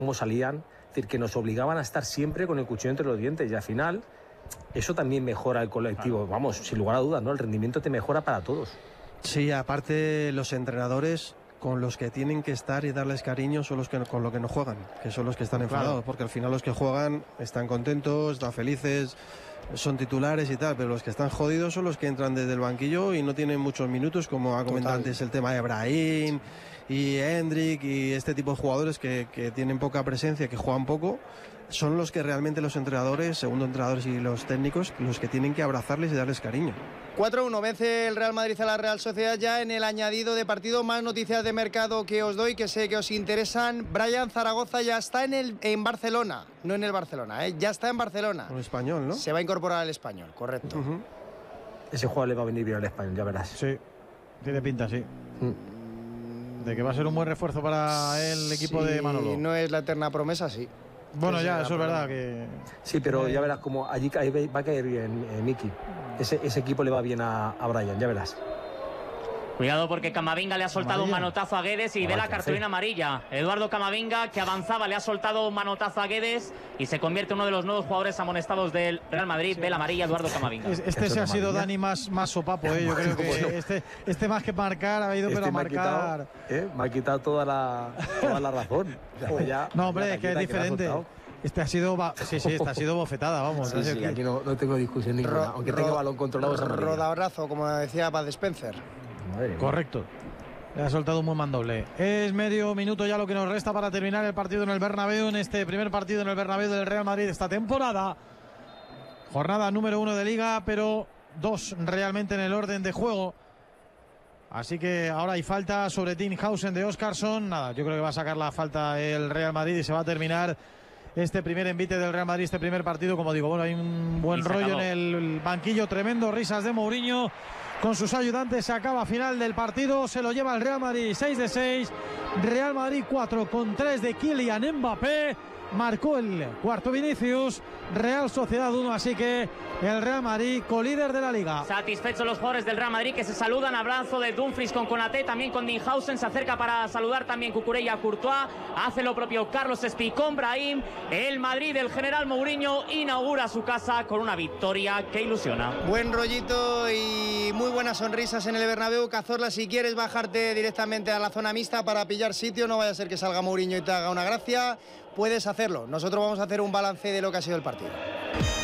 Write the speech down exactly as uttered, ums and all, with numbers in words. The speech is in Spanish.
cómo salían, es decir, que nos obligaban a estar siempre con el cuchillo entre los dientes y al final eso también mejora el colectivo, claro. Vamos, sin lugar a dudas, ¿no? El rendimiento te mejora para todos. Sí, aparte los entrenadores con los que tienen que estar y darles cariño son los que con los que no juegan, que son los que están enfadados, claro. Porque al final los que juegan están contentos, están felices, son titulares y tal, pero los que están jodidos son los que entran desde el banquillo y no tienen muchos minutos, como ha comentado Total. antes el tema de Brahim y Hendrik y este tipo de jugadores que, que tienen poca presencia, que juegan poco. Son los que realmente los entrenadores, segundo entrenadores y los técnicos, los que tienen que abrazarles y darles cariño. cuatro uno, vence el Real Madrid a la Real Sociedad ya en el añadido de partido. Más noticias de mercado que os doy, que sé que os interesan. Brian Zaragoza ya está en, el, en Barcelona, no en el Barcelona, ¿eh? Ya está en Barcelona. Un español, ¿no? Se va a incorporar al Español, correcto. Uh-huh. Ese jugador le va a venir bien al Español, ya verás. Sí, tiene pinta, sí. Mm. De que va a ser un buen refuerzo para el equipo sí, de Manolo. No es la eterna promesa, sí. Bueno, ya, eso es verdad que... Sí, pero ya verás como allí va a caer bien eh, Miki. Ese, ese equipo le va bien a, a Brian, ya verás. Cuidado porque Camavinga le ha soltado Amarilla. un manotazo a Guedes y ve la cartulina amarilla. Eduardo Camavinga, que avanzaba, le ha soltado un manotazo a Guedes y se convierte en uno de los nuevos jugadores amonestados del Real Madrid. Sí. Ve la amarilla Eduardo Camavinga. Este se ha sido Dani más, más sopapo, ¿eh? Yo creo que este, este más que marcar ha ido este pero a marcar. Me ha, quitado, ¿eh? me ha quitado toda la, toda la razón. O sea, ya no, hombre, es que es diferente. Este ha sido, sí, sí, esta ha sido bofetada, vamos. Sí, sí, aquí no, no tengo discusión ninguna, Ro, aunque tenga balón controlado. Rodabrazo, como decía Bud Spencer. Correcto. Le ha soltado un buen mandoble. Es medio minuto ya lo que nos resta para terminar el partido en el Bernabéu, en este primer partido en el Bernabéu del Real Madrid esta temporada. Jornada número uno de Liga, pero dos realmente en el orden de juego. Así que ahora hay falta sobre Tinhausen de Óscarsson. Nada, yo creo que va a sacar la falta el Real Madrid y se va a terminar este primer envite del Real Madrid, este primer partido. Como digo, bueno, hay un buen rollo en el banquillo, tremendo, risas de Mourinho con sus ayudantes. Se acaba final del partido, se lo lleva el Real Madrid seis de seis, Real Madrid cuatro con tres de Kylian Mbappé. Marcó el cuarto Vinicius, Real Sociedad uno, así que el Real Madrid colíder de la Liga. Satisfechos los jugadores del Real Madrid que se saludan, abrazo de Dumfries con Konaté, también con Tinhausen, se acerca para saludar también Cucurella, Courtois, hace lo propio Carlos Espicón, Brahim. El Madrid del general Mourinho inaugura su casa con una victoria que ilusiona. Buen rollito y muy buenas sonrisas en el Bernabéu. Cazorla, si quieres bajarte directamente a la zona mixta para pillar sitio, no vaya a ser que salga Mourinho y te haga una gracia, puedes hacerlo. Nosotros vamos a hacer un balance de lo que ha sido el partido.